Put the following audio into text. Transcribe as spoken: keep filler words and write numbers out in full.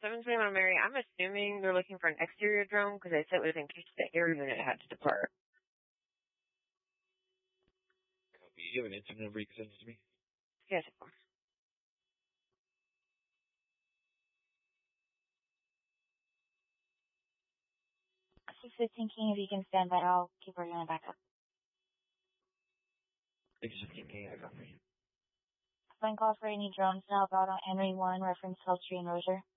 seven twenty-one Mary, I'm assuming they're looking for an exterior drone because they said it was in case the air unit had to depart. Copy. Do you have an incident number you can send it to me? Yes, of course. six fifteen King, if you can stand by, I'll keep working on backup. six fifteen King, I got me. Phone call for any drones to help out on Henry one, reference Hellstream Roser.